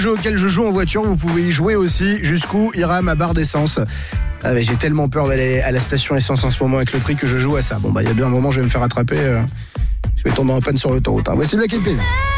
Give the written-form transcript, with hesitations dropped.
Jeu auquel je joue en voiture, vous pouvez y jouer aussi. Jusqu'où ira ma barre d'essence? Mais j'ai tellement peur d'aller à la station essence en ce moment avec le prix que je joue à ça. Bon, il y a bien un moment, je vais me faire attraper. Je vais tomber en panne sur l'autoroute. Voici Black Eyed Peas.